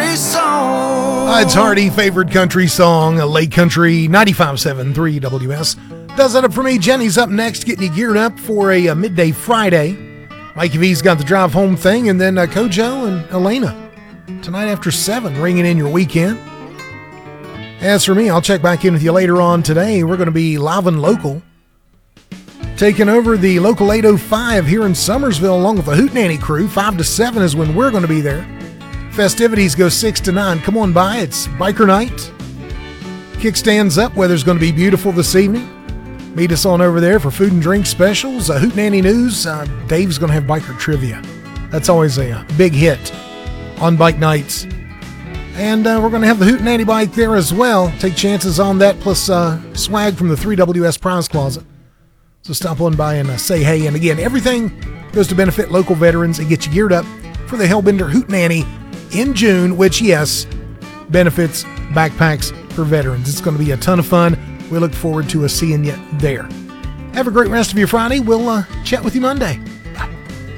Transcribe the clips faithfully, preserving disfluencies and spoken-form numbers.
country song. Uh, it's Hardy, favorite country song, a Lake Country, ninety-five point seven three W S. Does that up for me. Jenny's up next, getting you geared up for a, a midday Friday. Mikey V's got the drive home thing, and then uh, Kojo and Elena tonight after seven, ringing in your weekend. As for me, I'll check back in with you later on today. We're going to be live and local, taking over the local eight oh five here in Summersville along with the Hootenanny crew. five to seven is when we're going to be there. Festivities go six to nine. Come on by. It's biker night. Kickstands up. Weather's going to be beautiful this evening. Meet us on over there for food and drink specials. Uh, Hootenanny News. Uh, Dave's going to have biker trivia. That's always a, a big hit on bike nights. And uh, we're going to have the Hootenanny bike there as well. Take chances on that, plus uh, swag from the three W S Prize Closet. So stop on by and uh, say hey. And again, everything goes to benefit local veterans and get you geared up for the Hellbender Hootenanny in June, which, yes, benefits backpacks for veterans. It's going to be a ton of fun. We look forward to uh, seeing you there. Have a great rest of your Friday. We'll uh, chat with you Monday. Bye.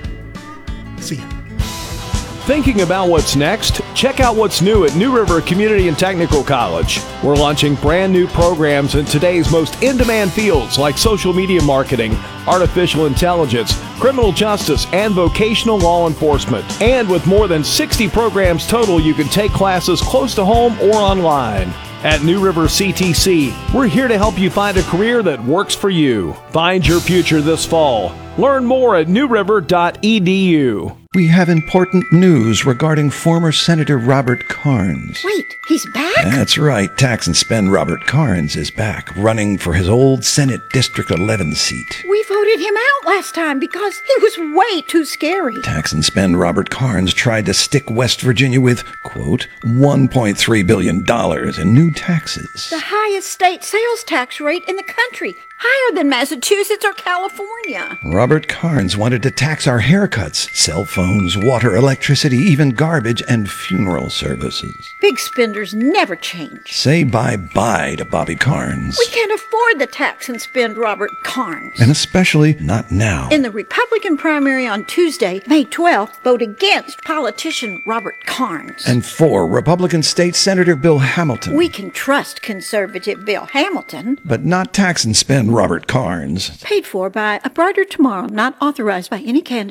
See you. Thinking about what's next? Check out what's new at New River Community and Technical College. We're launching brand new programs in today's most in-demand fields like social media marketing, artificial intelligence, criminal justice, and vocational law enforcement. And with more than sixty programs total, you can take classes close to home or online. At New River C T C, we're here to help you find a career that works for you. Find your future this fall. Learn more at new river dot e d u. We have important news regarding former Senator Robert Carnes. Wait, he's back? That's right. Tax and Spend Robert Carnes is back, running for his old Senate District eleven seat. We voted him out last time because he was way too scary. Tax and Spend Robert Carnes tried to stick West Virginia with, quote, one point three billion dollars in new taxes. The highest state sales tax rate in the country. Higher than Massachusetts or California. Robert Carnes wanted to tax our haircuts, cell phones, water, electricity, even garbage and funeral services. Big spenders never change. Say bye-bye to Bobby Carnes. We can't afford the tax and spend Robert Carnes. And especially not now. In the Republican primary on Tuesday, May twelfth, vote against politician Robert Carnes. And for Republican State Senator Bill Hamilton. We can trust conservative Bill Hamilton. But not tax and spend Robert Carnes. Paid for by A Brighter Tomorrow, not authorized by any candidate.